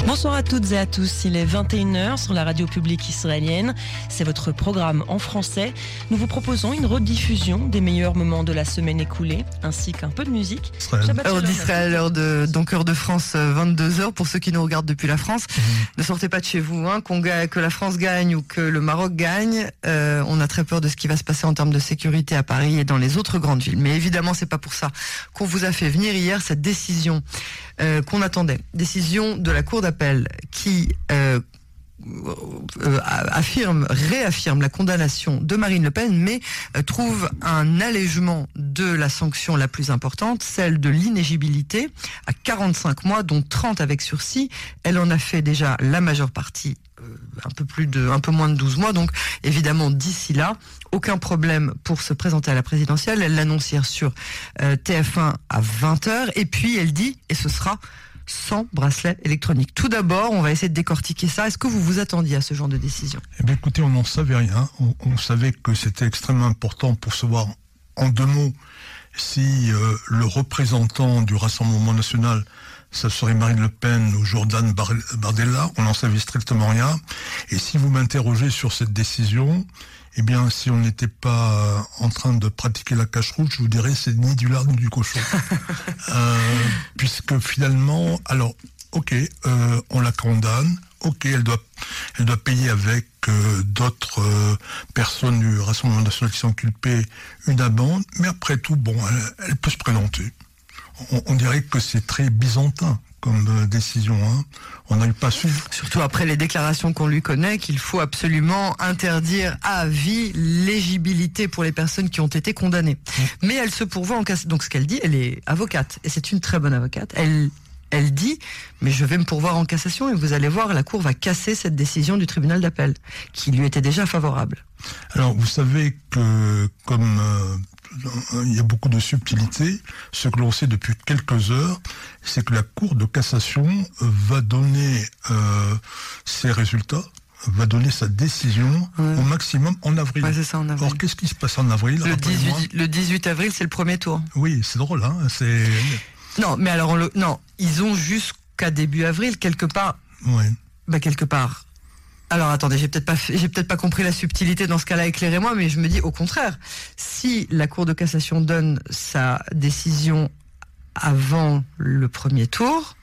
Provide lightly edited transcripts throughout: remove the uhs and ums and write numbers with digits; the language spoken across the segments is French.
Bonsoir à toutes et à tous, il est 21h sur la radio publique israélienne. C'est votre programme en français. Nous vous proposons une rediffusion des meilleurs moments de la semaine écoulée, ainsi qu'un peu de musique. Heure d'Israël, heure de France, 22h pour ceux qui nous regardent depuis la France. Ne sortez pas de chez vous, que la France gagne ou que le Maroc gagne. On a très peur de ce qui va se passer en termes de sécurité à Paris et dans les autres grandes villes. Mais évidemment, c'est pas pour ça qu'on vous a fait venir hier cette décision qu'on attendait. Décision de la Cour d'appel qui réaffirme la condamnation de Marine Le Pen, mais trouve un allègement de la sanction la plus importante, celle de l'inéligibilité, à 45 mois, dont 30 avec sursis. Elle en a fait déjà la majeure partie, un peu moins de 12 mois, donc évidemment d'ici là, aucun problème pour se présenter à la présidentielle. Elle l'annonce hier sur TF1 à 20h, et puis elle dit, et ce sera sans bracelet électronique. Tout d'abord, on va essayer de décortiquer ça. Est-ce que vous vous attendiez à ce genre de décision ? Eh bien, écoutez, on n'en savait rien. On savait que c'était extrêmement important pour savoir, en deux mots, si le représentant du Rassemblement national, ça serait Marine Le Pen ou Jordan Bardella. On n'en savait strictement rien. Et si vous m'interrogez sur cette décision, eh bien, si on n'était pas en train de pratiquer la cache-route, je vous dirais c'est ni du lard ni du cochon. Puisque finalement, alors, ok, on la condamne, ok, elle doit payer avec d'autres personnes du Rassemblement national qui sont inculpées une amende, mais après tout, bon, elle peut se présenter. On dirait que c'est très byzantin comme décision. On n'a pas su. Surtout après les déclarations qu'on lui connaît, qu'il faut absolument interdire à vie l'éligibilité pour les personnes qui ont été condamnées. Mais elle se pourvoit en cassation. Donc ce qu'elle dit, elle est avocate. Et c'est une très bonne avocate. Elle dit, mais je vais me pourvoir en cassation et vous allez voir, la Cour va casser cette décision du tribunal d'appel, qui lui était déjà favorable. Alors, vous savez que, comme il y a beaucoup de subtilités, ce que l'on sait depuis quelques heures, c'est que la Cour de cassation va donner ses résultats, va donner sa décision au maximum en avril. Ouais, c'est ça, en avril. Or, qu'est-ce qui se passe en avril ? Le 18 avril, c'est le premier tour. Oui, c'est drôle, Non, mais alors, ils ont jusqu'à début avril, quelque part. Oui. Quelque part. Alors attendez, j'ai peut-être pas compris la subtilité dans ce cas-là, éclairez-moi, mais je me dis au contraire, si la Cour de cassation donne sa décision avant le premier tour,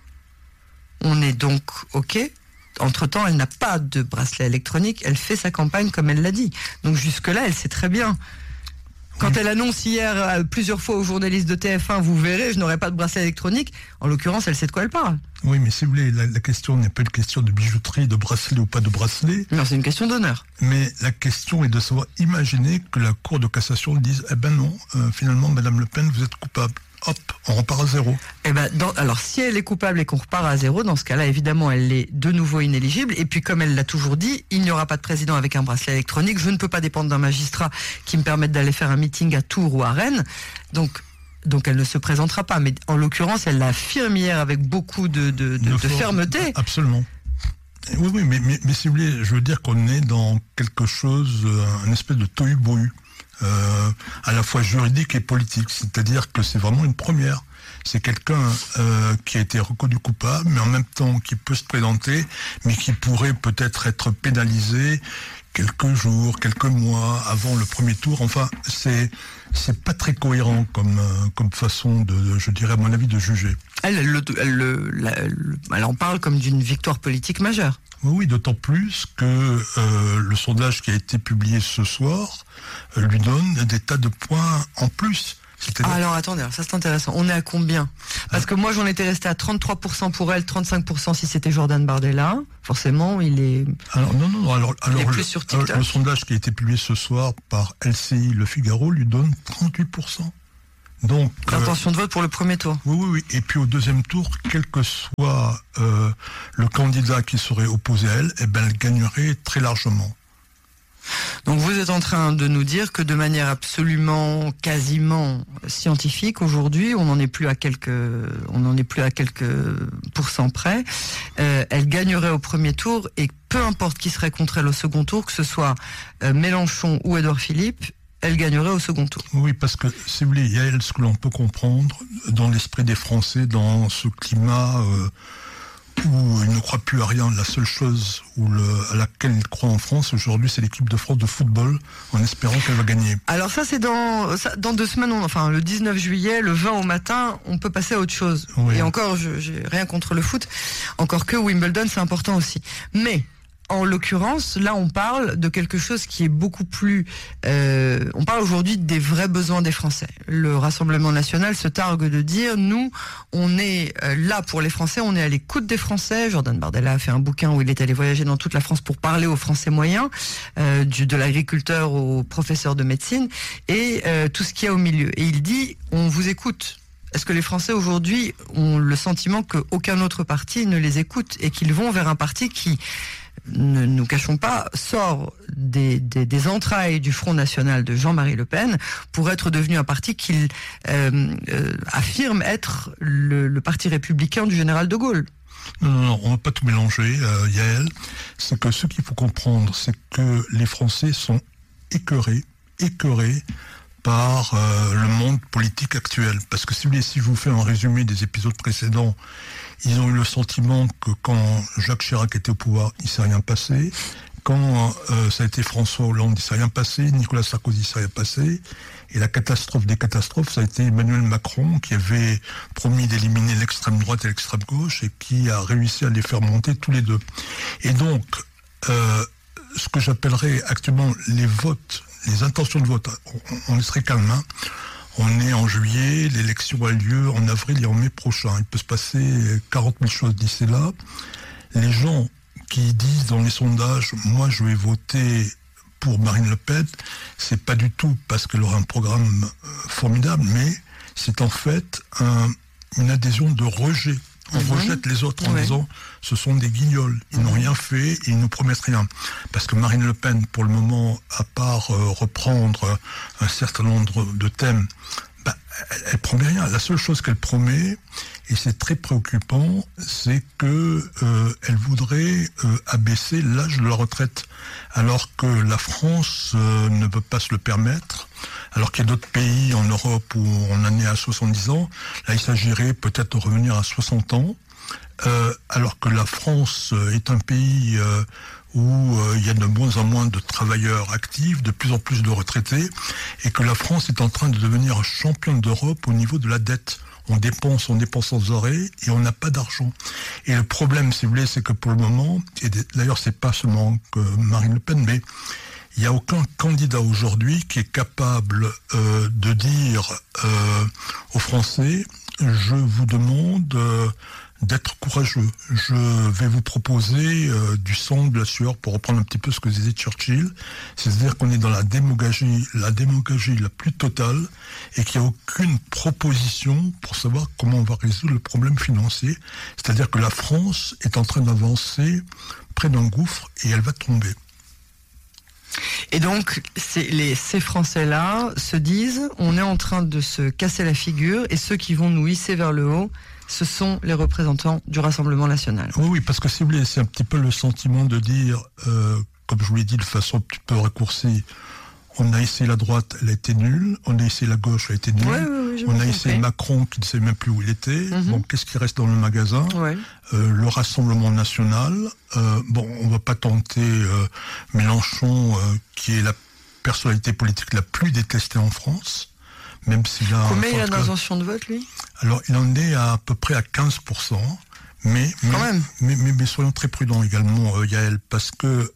on est donc OK. Entre-temps, elle n'a pas de bracelet électronique, elle fait sa campagne comme elle l'a dit. Donc jusque-là, elle sait très bien. Quand elle annonce hier plusieurs fois aux journalistes de TF1, vous verrez, je n'aurai pas de bracelet électronique, en l'occurrence, elle sait de quoi elle parle. Oui, mais si vous voulez, la question n'est pas une question de bijouterie, de bracelet ou pas de bracelet. Non, c'est une question d'honneur. Mais la question est de savoir, imaginer que la Cour de cassation dise, eh ben non, finalement, Madame Le Pen, vous êtes coupable. Hop, on repart à zéro. Alors, si elle est coupable et qu'on repart à zéro, dans ce cas-là, évidemment, elle est de nouveau inéligible. Et puis, comme elle l'a toujours dit, il n'y aura pas de président avec un bracelet électronique. Je ne peux pas dépendre d'un magistrat qui me permette d'aller faire un meeting à Tours ou à Rennes. Donc elle ne se présentera pas. Mais en l'occurrence, elle l'affirme hier avec beaucoup de fermeté. Absolument. Oui, mais si vous voulez, je veux dire qu'on est dans quelque chose, un espèce de tohu-bohu. À la fois juridique et politique, c'est-à-dire que c'est vraiment une première. C'est quelqu'un qui a été reconnu coupable, mais en même temps qui peut se présenter, mais qui pourrait peut-être être pénalisé quelques jours, quelques mois avant le premier tour. Enfin, c'est pas très cohérent comme façon de, je dirais à mon avis, de juger. Elle en parle comme d'une victoire politique majeure. Oui, d'autant plus que le sondage qui a été publié ce soir lui donne des tas de points en plus. Alors attendez, ça c'est intéressant. On est à combien ? Parce que moi j'en étais resté à 33% pour elle, 35% si c'était Jordan Bardella. Forcément, il est. Alors non. Alors plus sur TikTok. Le sondage qui a été publié ce soir par LCI Le Figaro lui donne 38%. Donc, l'intention de vote pour le premier tour. Oui. Et puis au deuxième tour, quel que soit le candidat qui serait opposé à elle, elle gagnerait très largement. Donc vous êtes en train de nous dire que de manière absolument, quasiment scientifique, aujourd'hui, on n'en est plus à quelques pourcents près, elle gagnerait au premier tour et peu importe qui serait contre elle au second tour, que ce soit Mélenchon ou Édouard Philippe, elle gagnerait au second tour. Oui, parce que, si vous voulez, il y a ce que l'on peut comprendre dans l'esprit des Français, dans ce climat où il ne croit plus à rien. La seule chose à laquelle il croit en France aujourd'hui, c'est l'équipe de France de football, en espérant qu'elle va gagner. Alors ça, c'est dans 2 semaines, enfin le 19 juillet, le 20 au matin, on peut passer à autre chose. Oui. Et encore, j'ai rien contre le foot, encore que Wimbledon, c'est important aussi. Mais en l'occurrence, là, on parle de quelque chose qui est beaucoup plus... on parle aujourd'hui des vrais besoins des Français. Le Rassemblement national se targue de dire, nous, on est là pour les Français, on est à l'écoute des Français. Jordan Bardella a fait un bouquin où il est allé voyager dans toute la France pour parler aux Français moyens, de l'agriculteur au professeur de médecine, et tout ce qu'il y a au milieu. Et il dit, on vous écoute. Est-ce que les Français aujourd'hui ont le sentiment qu'aucun autre parti ne les écoute et qu'ils vont vers un parti qui... ne nous cachons pas, sort des entrailles du Front National de Jean-Marie Le Pen pour être devenu un parti qu'il affirme être le parti républicain du général de Gaulle. Non, on ne va pas tout mélanger, Yael. C'est que ce qu'il faut comprendre, c'est que les Français sont écœurés par le monde politique actuel. Parce que si je vous fais un résumé des épisodes précédents, ils ont eu le sentiment que quand Jacques Chirac était au pouvoir, il ne s'est rien passé. Quand ça a été François Hollande, il ne s'est rien passé. Nicolas Sarkozy, il ne s'est rien passé. Et la catastrophe des catastrophes, ça a été Emmanuel Macron qui avait promis d'éliminer l'extrême droite et l'extrême gauche et qui a réussi à les faire monter tous les deux. Et donc, ce que j'appellerais actuellement les votes, les intentions de vote, on serait calme, hein. On est en juillet, l'élection a lieu en avril et en mai prochain. Il peut se passer 40 000 choses d'ici là. Les gens qui disent dans les sondages, moi je vais voter pour Marine Le Pen, c'est pas du tout parce qu'elle aura un programme formidable, mais c'est en fait une adhésion de rejet. On rejette les autres en disant ce sont des guignols, ils n'ont rien fait et ils nous promettent rien. Parce que Marine Le Pen, pour le moment, à part reprendre un certain nombre de thèmes, elle promet rien. La seule chose qu'elle promet, et c'est très préoccupant, c'est que elle voudrait abaisser l'âge de la retraite, alors que la France ne peut pas se le permettre. Alors qu'il y a d'autres pays en Europe où on en est à 70 ans, là il s'agirait peut-être de revenir à 60 ans, alors que la France est un pays où il y a de moins en moins de travailleurs actifs, de plus en plus de retraités, et que la France est en train de devenir championne d'Europe au niveau de la dette. On dépense sans arrêt et on n'a pas d'argent. Et le problème, si vous voulez, c'est que pour le moment, et d'ailleurs c'est pas seulement que Marine Le Pen, mais il n'y a aucun candidat aujourd'hui qui est capable de dire aux Français, je vous demande d'être courageux. Je vais vous proposer du sang, de la sueur, pour reprendre un petit peu ce que disait Churchill. C'est-à-dire qu'on est dans la démagogie la plus totale et qu'il n'y a aucune proposition pour savoir comment on va résoudre le problème financier. C'est-à-dire que la France est en train d'avancer près d'un gouffre et elle va tomber. Et donc, ces Français-là se disent, on est en train de se casser la figure, et ceux qui vont nous hisser vers le haut, ce sont les représentants du Rassemblement national. Oui, parce que si vous voulez, c'est un petit peu le sentiment de dire, comme je vous l'ai dit de façon un petit peu raccourcie, on a essayé la droite, elle a été nulle, on a essayé la gauche, elle a été nulle, on a essayé Macron qui ne sait même plus où il était, bon, qu'est-ce qui reste dans le magasin ? Le Rassemblement national, on va pas tenter Mélenchon, qui est la personnalité politique la plus détestée en France, même s'il a... Combien il a d'intention de vote, lui ? Alors, il en est à peu près à 15%, mais soyons très prudents également, Yael, parce que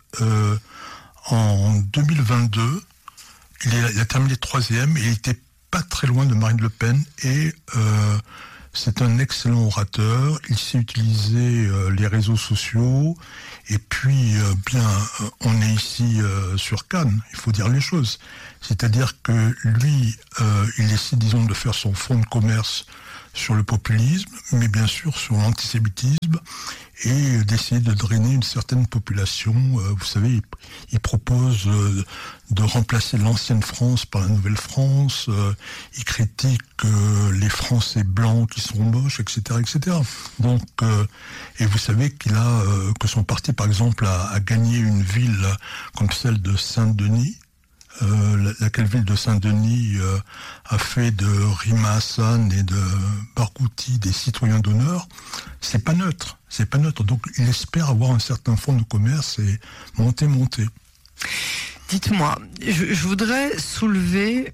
en 2022, il a terminé 3e et il était pas très loin de Marine Le Pen et c'est un excellent orateur. Il sait utiliser les réseaux sociaux et puis on est ici sur Cannes, il faut dire les choses. C'est-à-dire que lui, il essaie, disons, de faire son fonds de commerce sur le populisme, mais bien sûr sur l'antisémitisme, et d'essayer de drainer une certaine population. Vous savez, il propose de remplacer l'ancienne France par la nouvelle France, il critique les Français blancs qui sont moches, etc., etc. Donc, et vous savez que son parti, par exemple, a gagné une ville comme celle de Saint-Denis, laquelle ville de Saint-Denis a fait de Rima Hassan et de Barghouti des citoyens d'honneur, c'est pas neutre. Donc il espère avoir un certain fonds de commerce et monter. Dites-moi, je voudrais soulever...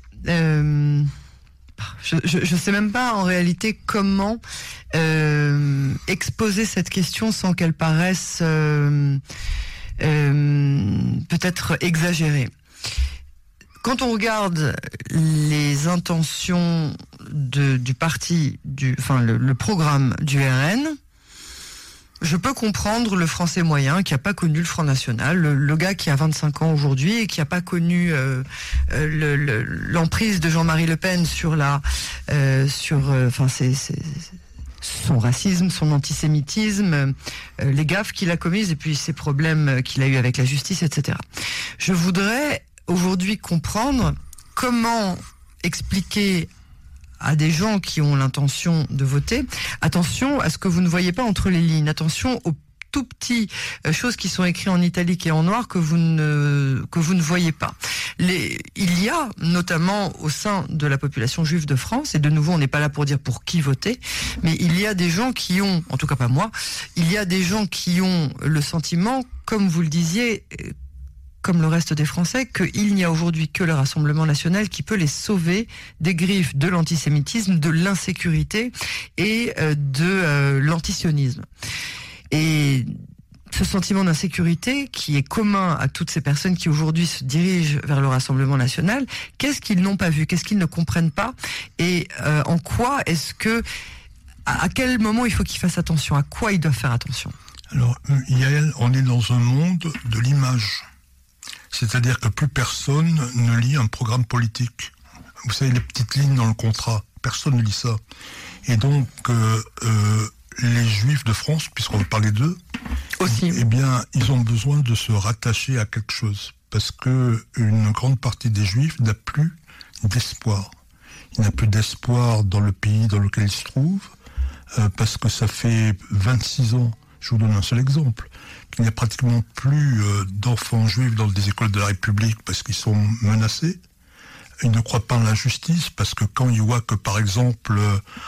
Je sais même pas en réalité comment exposer cette question sans qu'elle paraisse peut-être exagérée. Quand on regarde les intentions du parti, le programme du RN, je peux comprendre le Français moyen qui n'a pas connu le Front National, le gars qui a 25 ans aujourd'hui et qui n'a pas connu l'emprise de Jean-Marie Le Pen sur son racisme, son antisémitisme, les gaffes qu'il a commises et puis ses problèmes qu'il a eu avec la justice, etc. Je voudrais aujourd'hui comprendre comment expliquer à des gens qui ont l'intention de voter, attention à ce que vous ne voyez pas entre les lignes, attention aux tout petites choses qui sont écrites en italique et en noir que vous ne voyez pas. Il y a notamment au sein de la population juive de France, et de nouveau on n'est pas là pour dire pour qui voter, mais il y a des gens qui ont, en tout cas pas moi, il y a des gens qui ont le sentiment, comme vous le disiez, comme le reste des Français, qu'il n'y a aujourd'hui que le Rassemblement national qui peut les sauver des griffes de l'antisémitisme, de l'insécurité et de l'antisionisme. Et ce sentiment d'insécurité qui est commun à toutes ces personnes qui aujourd'hui se dirigent vers le Rassemblement national, qu'est-ce qu'ils n'ont pas vu, qu'est-ce qu'ils ne comprennent pas, et en quoi est-ce que, à quel moment il faut qu'ils fassent attention, à quoi ils doivent faire attention? Alors, Yael, on est dans un monde de l'image. C'est-à-dire que plus personne ne lit un programme politique. Vous savez, les petites lignes dans le contrat, personne ne lit ça. Et donc, les Juifs de France, puisqu'on va parler d'eux, aussi, eh bien, ils ont besoin de se rattacher à quelque chose. Parce que une grande partie des Juifs n'a plus d'espoir. Il n'a plus d'espoir dans le pays dans lequel ils se trouvent, parce que ça fait 26 ans, je vous donne un seul exemple, qu'il n'y a pratiquement plus d'enfants juifs dans des écoles de la République parce qu'ils sont menacés. Ils ne croient pas en la justice parce que quand ils voient que, par exemple,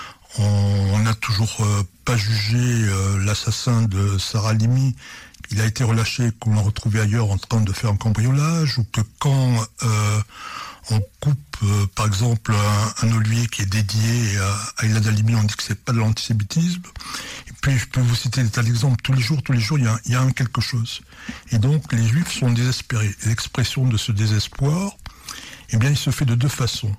on n'a toujours pas jugé l'assassin de Sarah Halimi, il a été relâché, qu'on l'a retrouvé ailleurs en train de faire un cambriolage, ou que quand on coupe, par exemple, un olivier qui est dédié à Gilad Halimi, on dit que c'est pas de l'antisémitisme. Et puis, je peux vous citer des tas d'exemples. Tous les jours, il y a un quelque chose. Et donc, les Juifs sont désespérés. Et l'expression de ce désespoir, eh bien, il se fait de deux façons.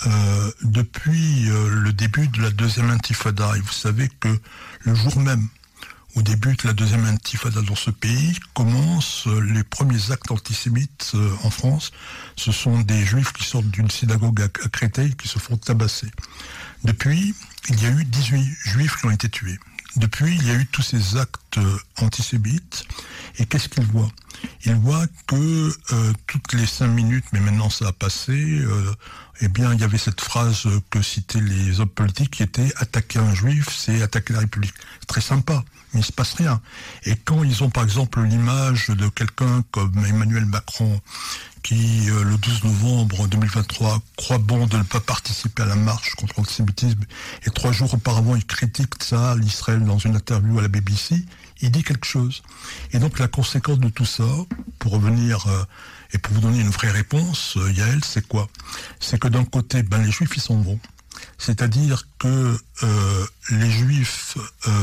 Depuis le début de la deuxième intifada, et vous savez que le jour même où débute la deuxième intifada dans ce pays, commencent les premiers actes antisémites en France. Ce sont des Juifs qui sortent d'une synagogue à Créteil qui se font tabasser. Depuis, il y a eu 18 Juifs qui ont été tués. Depuis, il y a eu tous ces actes antisémites. Et qu'est-ce qu'ils voient? Ils voient que toutes les 5 minutes, mais maintenant ça a passé, eh bien, il y avait cette phrase que citaient les hommes politiques qui était « attaquer un juif, c'est attaquer la République ». C'est très sympa, mais il ne se passe rien. Et quand ils ont par exemple l'image de quelqu'un comme Emmanuel Macron, qui, le 12 novembre 2023, croit bon de ne pas participer à la marche contre l'antisémitisme, et 3 jours auparavant, il critique Tsahal, l'Israël, dans une interview à la BBC, il dit quelque chose. Et donc la conséquence de tout ça, pour revenir et pour vous donner une vraie réponse, Yael, c'est quoi? C'est que d'un côté, les Juifs, ils s'en vont. C'est-à-dire que les Juifs,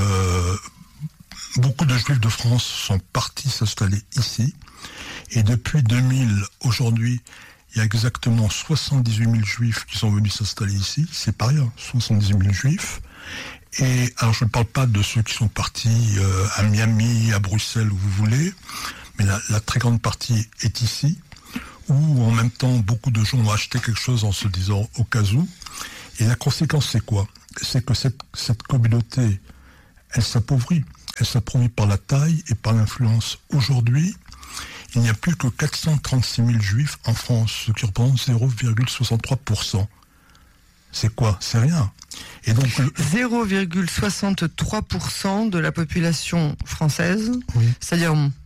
beaucoup de Juifs de France sont partis s'installer ici. Et depuis 2000, aujourd'hui, il y a exactement 78 000 Juifs qui sont venus s'installer ici. C'est pas rien, 78 000 Juifs. Et alors, je ne parle pas de ceux qui sont partis à Miami, à Bruxelles, où vous voulez, mais la très grande partie est ici, où en même temps, beaucoup de gens ont acheté quelque chose en se disant au cas où. Et la conséquence, c'est quoi? C'est que cette communauté, elle s'appauvrit. Elle s'appauvrit par la taille et par l'influence. Aujourd'hui, il n'y a plus que 436 000 Juifs en France, ce qui représente 0,63%. C'est quoi? C'est rien. Et donc 0,63% de la population française, oui. C'est-à-dire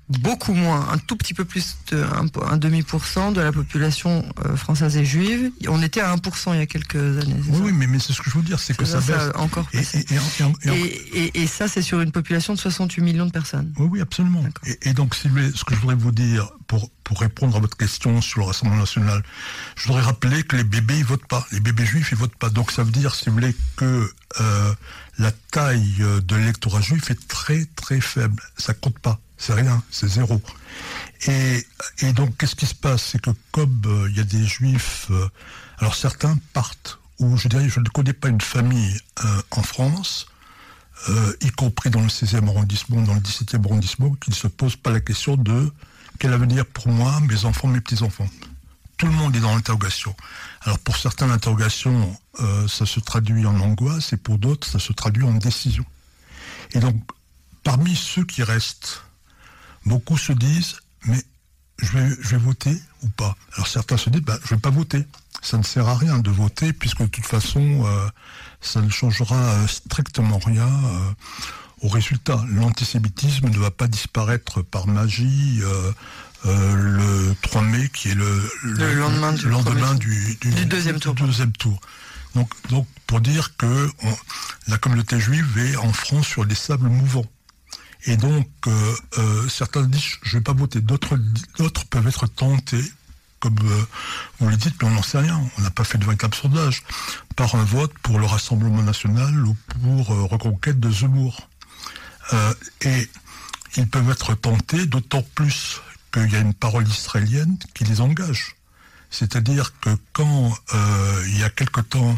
beaucoup moins, un tout petit peu plus un demi% de la population française et juive. On était à 1% il y a quelques années. Oui, mais c'est ce que je veux dire, c'est que ça baisse. Encore et ça, c'est sur une population de 68 millions de personnes. Oui, absolument. Et donc, si vous voulez, ce que je voudrais vous dire, pour répondre à votre question sur le Rassemblement national, je voudrais rappeler que les bébés, ils votent pas. Les bébés juifs, ils votent pas. Donc, ça veut dire, si vous voulez, que la taille de l'électorat juif est très, très faible. Ça compte pas. C'est rien, c'est zéro. Et donc, qu'est-ce qui se passe? C'est que comme il y a des juifs, alors certains partent, ou je dirais, je ne connais pas une famille en France, y compris dans le 16e arrondissement, dans le 17e arrondissement, qui ne se pose pas la question de quel avenir pour moi, mes enfants, mes petits-enfants. Tout le monde est dans l'interrogation. Alors pour certains, l'interrogation, ça se traduit en angoisse, et pour d'autres, ça se traduit en décision. Et donc, parmi ceux qui restent, beaucoup se disent, mais je vais voter ou pas? Alors certains se disent, je ne vais pas voter. Ça ne sert à rien de voter, puisque de toute façon, ça ne changera strictement rien au résultat. L'antisémitisme ne va pas disparaître par magie le 3 mai, qui est le lendemain du deuxième tour. Donc pour dire que la communauté juive est en France sur des sables mouvants. Et donc, certains disent, je ne vais pas voter. D'autres peuvent être tentés, comme vous le dites, mais on n'en sait rien. On n'a pas fait de véritable sondage, par un vote pour le Rassemblement national ou pour Reconquête de Zemmour. Et ils peuvent être tentés, d'autant plus qu'il y a une parole israélienne qui les engage. C'est-à-dire que quand, il y a quelque temps,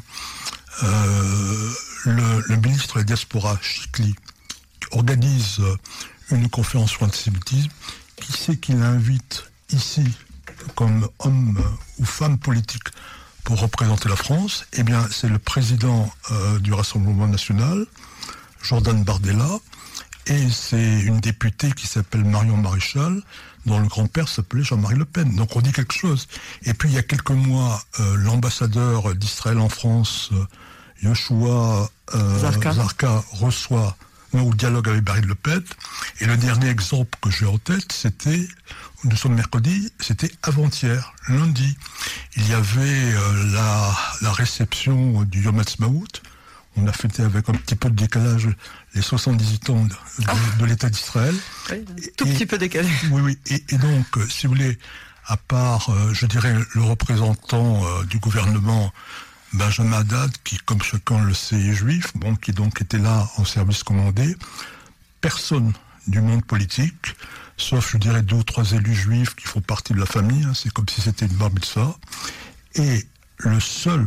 le ministre de la Diaspora, Chikli, organise une conférence sur l'antisémitisme, qui c'est qu'il invite ici comme homme ou femme politique pour représenter la France? Eh bien, c'est le président du Rassemblement national, Jordan Bardella, et c'est une députée qui s'appelle Marion Maréchal, dont le grand-père s'appelait Jean-Marie Le Pen. Donc on dit quelque chose. Et puis il y a quelques mois, l'ambassadeur d'Israël en France, Yoshua Zarka, reçoit au dialogue avec Marine Le Pen. Et le dernier exemple que j'ai en tête, c'était, nous sommes mercredi, c'était avant-hier, lundi. Il y avait la réception du Yom Ha'atzmaut. On a fêté avec un petit peu de décalage les 78 ans de l'État d'Israël. Oui, tout petit peu décalé. Oui. Et donc, si vous voulez, à part, je dirais, le représentant du gouvernement, Benjamin Haddad, qui, comme chacun le sait, est juif, qui donc était là en service commandé, personne du monde politique, sauf, je dirais, 2 ou 3 élus juifs qui font partie de la famille, c'est comme si c'était une bar mitzvah, et le seul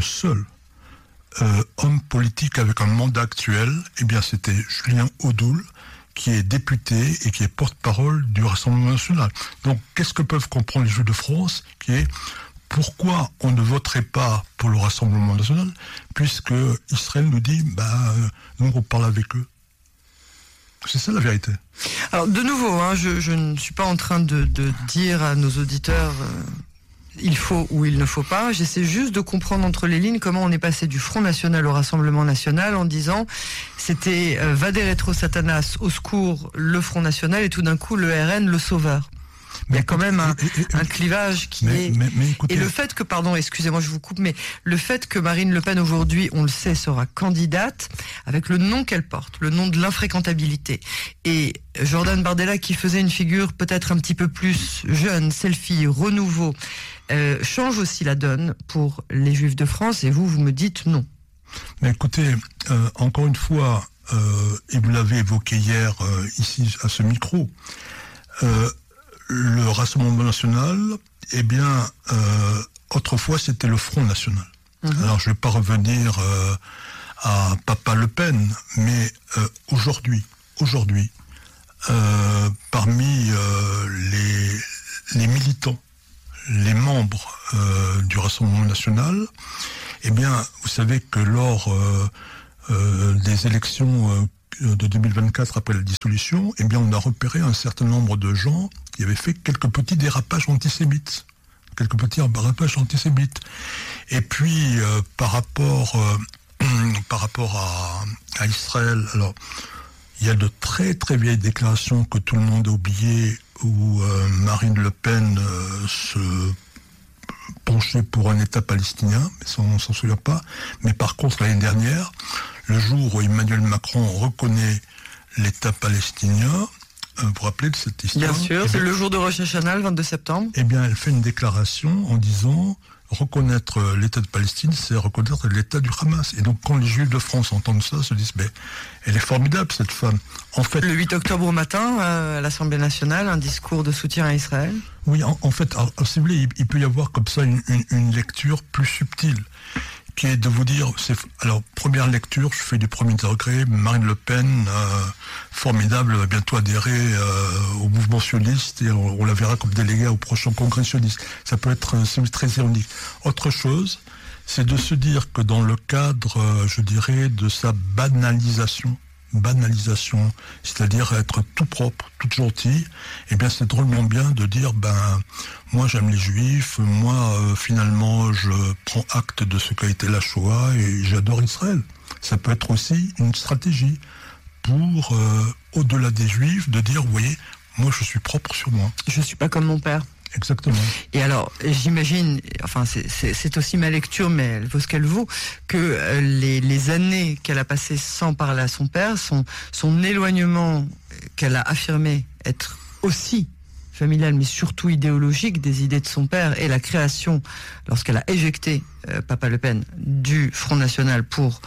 homme politique avec un mandat actuel, eh bien c'était Julien Audoul, qui est député et qui est porte-parole du Rassemblement national. Donc qu'est-ce que peuvent comprendre les Juifs de France, qui est pourquoi on ne voterait pas pour le Rassemblement national, puisque Israël nous dit, nous on parle avec eux. C'est ça la vérité. Alors de nouveau, je ne suis pas en train de dire à nos auditeurs il faut ou il ne faut pas. J'essaie juste de comprendre entre les lignes comment on est passé du Front National au Rassemblement National en disant c'était Vader Retro Satanas, au secours, le Front National, et tout d'un coup le RN, le sauveur. Il y a quand même un clivage qui est... Mais écoutez... Et le fait que, pardon, excusez-moi, je vous coupe, mais le fait que Marine Le Pen, aujourd'hui, on le sait, sera candidate, avec le nom qu'elle porte, le nom de l'infréquentabilité, et Jordan Bardella, qui faisait une figure peut-être un petit peu plus jeune, selfie, renouveau, change aussi la donne pour les Juifs de France, et vous me dites non. Mais écoutez, encore une fois, et vous l'avez évoqué hier, ici, à ce micro, le Rassemblement national, eh bien, autrefois, c'était le Front national. Alors, je ne vais pas revenir à Papa Le Pen, mais aujourd'hui, parmi les militants, les membres du Rassemblement national, eh bien, vous savez que lors des élections de 2024 après la dissolution, eh bien, on a repéré un certain nombre de gens qui avaient fait quelques petits dérapages antisémites. Et puis, par rapport à Israël, alors, Il y a de très très vieilles déclarations que tout le monde a oubliées où Marine Le Pen se penchait pour un État palestinien, mais ça on ne s'en souvient pas. Mais par contre, l'année dernière, le jour où Emmanuel Macron reconnaît l'État palestinien, vous vous rappelez de cette histoire? Bien sûr, c'est le jour de Rosh Hashanah, le 22 septembre. Eh bien, elle fait une déclaration en disant reconnaître l'État de Palestine, c'est reconnaître l'État du Hamas. Et donc, quand les Juifs de France entendent ça, se disent, mais elle est formidable, cette femme. En fait, le 8 octobre au matin, à l'Assemblée nationale, un discours de soutien à Israël. Oui, en fait, alors, si vous voulez, il peut y avoir comme ça une lecture plus subtile, qui est de vous dire, alors première lecture, je fais du premier degré, Marine Le Pen, formidable, va bientôt adhérer au mouvement sioniste et on la verra comme déléguée au prochain congrès sioniste. Ça peut être très ironique. Autre chose, c'est de se dire que dans le cadre, je dirais, de sa banalisation, c'est-à-dire être tout propre, tout gentil, eh bien c'est drôlement bien de dire, moi j'aime les Juifs, moi finalement je prends acte de ce qu'a été la Shoah et j'adore Israël. Ça peut être aussi une stratégie pour, au-delà des Juifs, de dire, vous voyez, moi je suis propre sur moi. Je suis pas comme mon père. Exactement. Et alors, j'imagine, enfin c'est aussi ma lecture, mais elle vaut ce qu'elle vaut, que les années qu'elle a passées sans parler à son père, son éloignement qu'elle a affirmé être aussi familial, mais surtout idéologique des idées de son père, et la création, lorsqu'elle a éjecté Papa Le Pen du Front National pour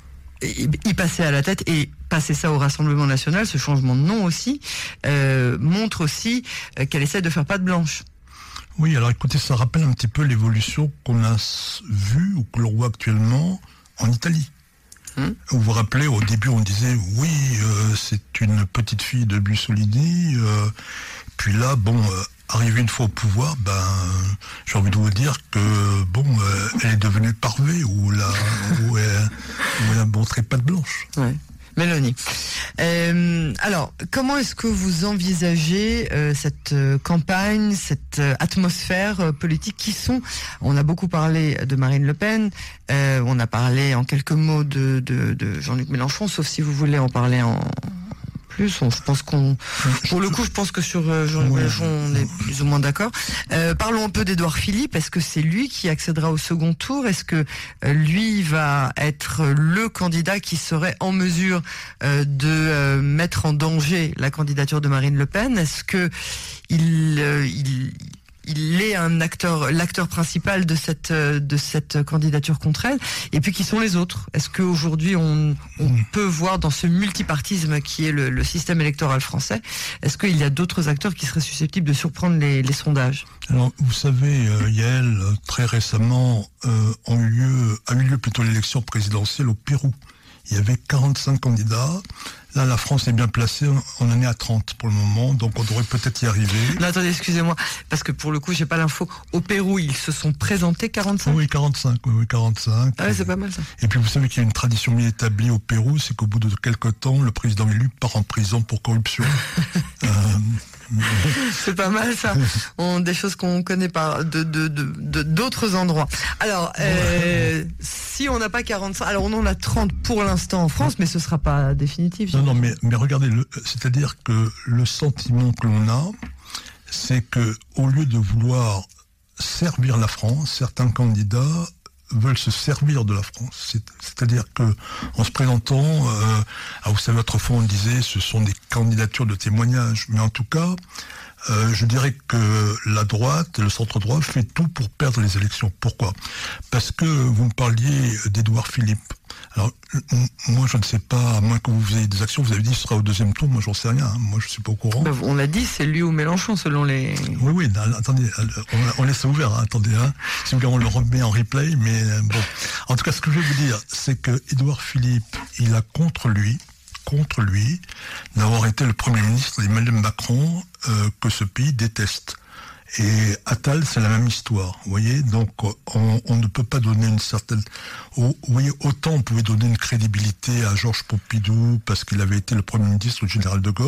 y passer à la tête et passer ça au Rassemblement National, ce changement de nom aussi, montre aussi qu'elle essaie de faire patte blanche. Oui, alors écoutez, ça rappelle un petit peu l'évolution qu'on a vue ou que l'on voit actuellement en Italie. Vous vous rappelez, au début on disait oui, c'est une petite fille de Mussolini, puis là, arrivée une fois au pouvoir, j'ai envie de vous dire que elle est devenue parvée où elle a montré patte blanche. Ouais. Mélanie. Alors, comment est-ce que vous envisagez cette campagne, cette atmosphère politique on a beaucoup parlé de Marine Le Pen, on a parlé en quelques mots de Jean-Luc Mélenchon, sauf si vous voulez en parler en plus. Je pense je pense que sur Jean-Luc Mélenchon, on est plus ou moins d'accord. Parlons un peu d'Édouard Philippe. Est-ce que c'est lui qui accédera au second tour? Est-ce que lui va être le candidat qui serait en mesure de mettre en danger la candidature de Marine Le Pen? Est-ce que il est l'acteur principal de cette candidature contre elle? Et puis qui sont les autres? Est-ce qu'aujourd'hui on peut voir dans ce multipartisme qui est le système électoral français, est-ce qu'il y a d'autres acteurs qui seraient susceptibles de surprendre les sondages? Alors vous savez, Yael, très récemment a eu lieu plutôt l'élection présidentielle au Pérou. Il y avait 45 candidats. Là, la France est bien placée, on en est à 30 pour le moment, donc on devrait peut-être y arriver. Non, attendez, excusez-moi, parce que pour le coup, j'ai pas l'info. Au Pérou, ils se sont présentés 45 ? Oui, 45. Ah ouais, c'est pas mal ça. Et puis vous savez qu'il y a une tradition bien établie au Pérou, c'est qu'au bout de quelques temps, le président élu part en prison pour corruption. C'est pas mal ça. Des choses qu'on connaît pas d'autres endroits. Alors, si on n'a pas 45, alors on en a 30 pour l'instant en France, mais ce sera pas définitif. Non, mais regardez, c'est-à-dire que le sentiment que l'on a, c'est que au lieu de vouloir servir la France, certains candidats veulent se servir de la France. C'est-à-dire que en se présentant, vous savez, autrefois on disait ce sont des candidatures de témoignage, mais en tout cas, je dirais que la droite, le centre-droit fait tout pour perdre les élections. Pourquoi? Parce que vous me parliez d'Édouard Philippe. Alors, moi, je ne sais pas, à moins que vous ayez des actions, vous avez dit ce sera au deuxième tour, moi, j'en sais rien, moi, je ne suis pas au courant. On l'a dit, c'est lui ou Mélenchon, selon les... Oui, attendez, on laisse ça ouvert, attendez, si vous voulez, on le remet en replay, mais bon. En tout cas, ce que je vais vous dire, c'est que Édouard Philippe, il a contre lui, d'avoir été le Premier ministre d'Emmanuel Macron, que ce pays déteste. Et Attal, c'est la même histoire, vous voyez, donc on ne peut pas donner une certaine... Vous voyez, autant on pouvait donner une crédibilité à Georges Pompidou parce qu'il avait été le Premier ministre du général de Gaulle,